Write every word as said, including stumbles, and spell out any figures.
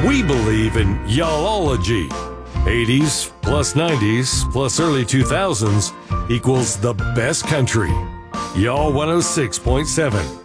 We believe in y'allology. eighties plus nineties plus early two thousands equals the best country. Y'all one oh six point seven.